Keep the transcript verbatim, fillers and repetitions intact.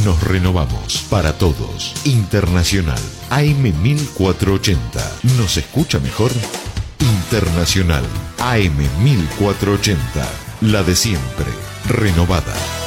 Nos renovamos para todos. Internacional A M mil cuatrocientos ochenta. ¿Nos escucha mejor? Internacional A M mil cuatrocientos ochenta. La de siempre. Renovada.